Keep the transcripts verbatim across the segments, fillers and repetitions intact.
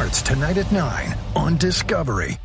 starts tonight at nine on Discovery.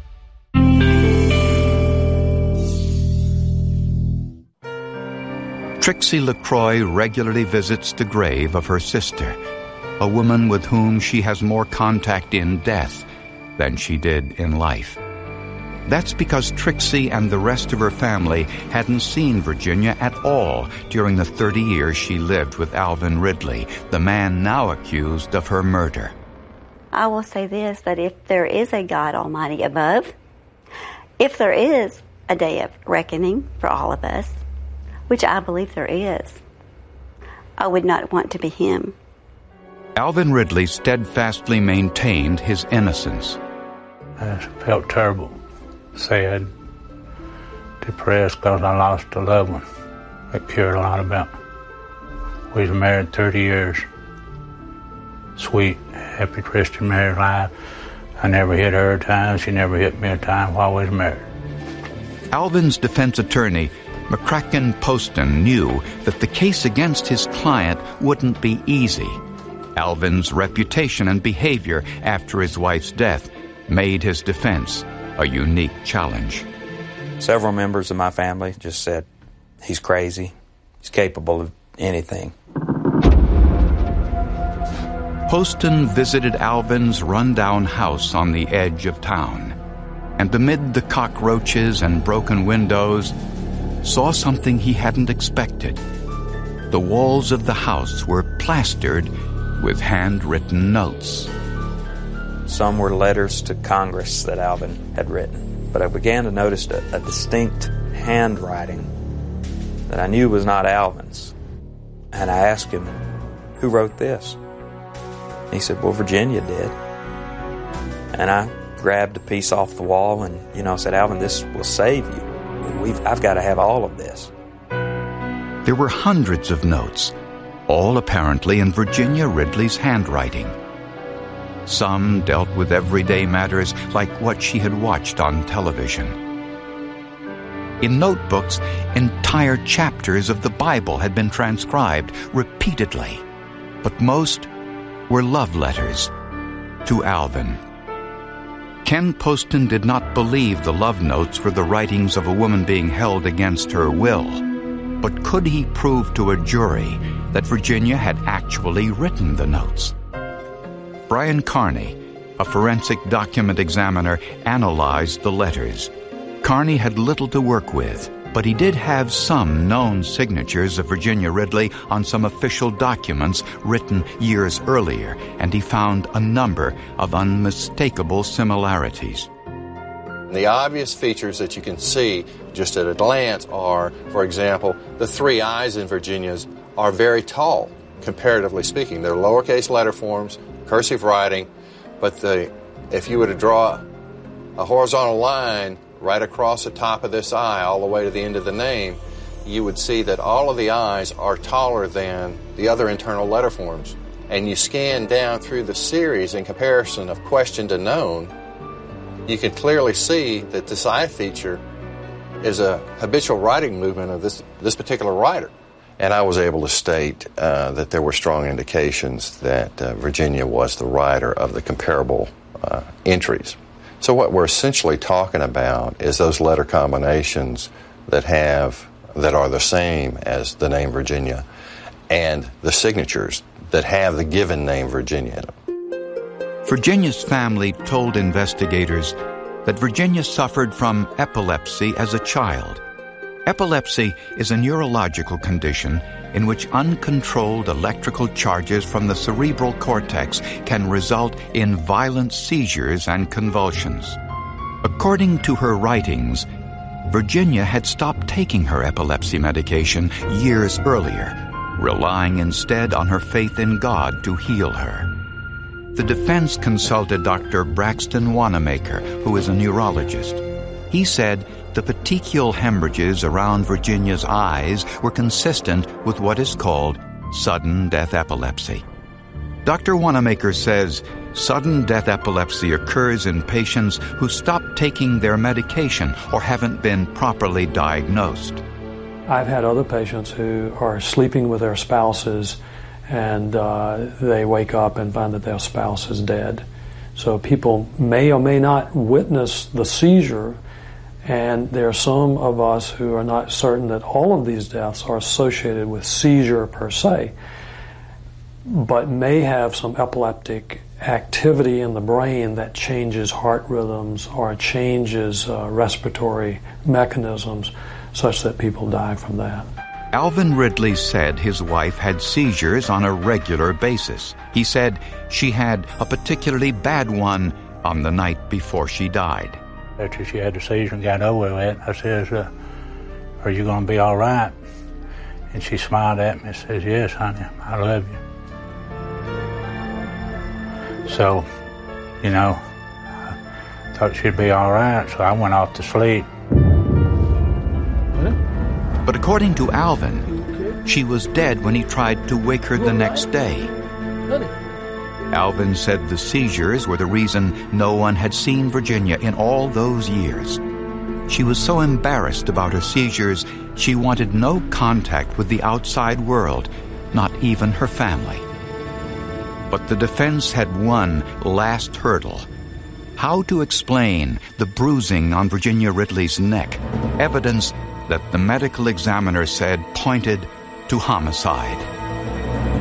Trixie LaCroix regularly visits the grave of her sister, a woman with whom she has more contact in death than she did in life. That's because Trixie and the rest of her family hadn't seen Virginia at all during the thirty years she lived with Alvin Ridley, the man now accused of her murder. I will say this, that if there is a God Almighty above, if there is a day of reckoning for all of us, which I believe there is, I would not want to be him. Alvin Ridley steadfastly maintained his innocence. I felt terrible, sad, depressed because I lost a loved one. I cared a lot about. We was married thirty years. Sweet, happy Christian married life. I never hit her a time. She never hit me a time while we was married. Alvin's defense attorney, McCracken Poston, knew that the case against his client wouldn't be easy. Alvin's reputation and behavior after his wife's death made his defense a unique challenge. Several members of my family just said, he's crazy, he's capable of anything. Poston visited Alvin's rundown house on the edge of town, and amid the cockroaches and broken windows, saw something he hadn't expected. The walls of the house were plastered with handwritten notes. Some were letters to Congress that Alvin had written, but I began to notice a, a distinct handwriting that I knew was not Alvin's. And I asked him, who wrote this? He said, well, Virginia did. And I grabbed a piece off the wall and, you know, said, Alvin, this will save you. We've, I've got to have all of this. There were hundreds of notes, all apparently in Virginia Ridley's handwriting. Some dealt with everyday matters like what she had watched on television. In notebooks, entire chapters of the Bible had been transcribed repeatedly, but most were love letters to Alvin. Ken Poston did not believe the love notes were the writings of a woman being held against her will, but could he prove to a jury that Virginia had actually written the notes? Brian Carney, a forensic document examiner, analyzed the letters. Carney had little to work with, but he did have some known signatures of Virginia Ridley on some official documents written years earlier, and he found a number of unmistakable similarities. The obvious features that you can see just at a glance are, for example, the three I's in Virginia's are very tall, comparatively speaking. They're lowercase letter forms, cursive writing, but the, if you were to draw a horizontal line right across the top of this I all the way to the end of the name, you would see that all of the I's are taller than the other internal letter forms. And you scan down through the series in comparison of question to known, you can clearly see that this I feature is a habitual writing movement of this, this particular writer. And I was able to state uh, that there were strong indications that uh, Virginia was the writer of the comparable uh, entries. So what we're essentially talking about is those letter combinations that have that are the same as the name Virginia and the signatures that have the given name Virginia in them. Virginia's family told investigators that Virginia suffered from epilepsy as a child. Epilepsy is a neurological condition in which uncontrolled electrical charges from the cerebral cortex can result in violent seizures and convulsions. According to her writings, Virginia had stopped taking her epilepsy medication years earlier, relying instead on her faith in God to heal her. The defense consulted Doctor Braxton Wanamaker, who is a neurologist. He said the petechial hemorrhages around Virginia's eyes were consistent with what is called sudden death epilepsy. Doctor Wanamaker says sudden death epilepsy occurs in patients who stop taking their medication or haven't been properly diagnosed. I've had other patients who are sleeping with their spouses and uh, they wake up and find that their spouse is dead. So people may or may not witness the seizure, and there are some of us who are not certain that all of these deaths are associated with seizure per se, but may have some epileptic activity in the brain that changes heart rhythms or changes uh, respiratory mechanisms such that people die from that. Alvin Ridley said his wife had seizures on a regular basis. He said she had a particularly bad one on the night before she died. After she had the seizure and got over with it, I says, uh, are you going to be all right? And she smiled at me and says, yes, honey, I love you. So, you know, I thought she'd be all right, so I went off to sleep. But according to Alvin, she was dead when he tried to wake her the next day. Alvin said the seizures were the reason no one had seen Virginia in all those years. She was so embarrassed about her seizures, she wanted no contact with the outside world, not even her family. But the defense had one last hurdle: how to explain the bruising on Virginia Ridley's neck, evidence that the medical examiner said pointed to homicide.